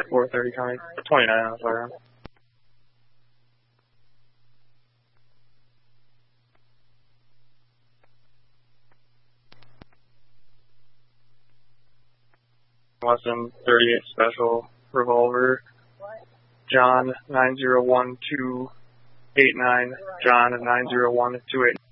430 County 29 on the firearm. Wesson 38 Special Revolver, John 901-289, John 901-28.